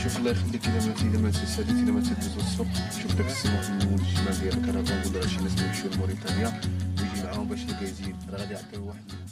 شوف الله يخليك الا ما تساليت الا ما تدوز السوق شوف داك السمك من الجمال ديالك. راه كنقول راه شي ناس كيمشيو لموريتانيا ويجي معاهم باش يلقى يزيد راه غادي يعطيو واحد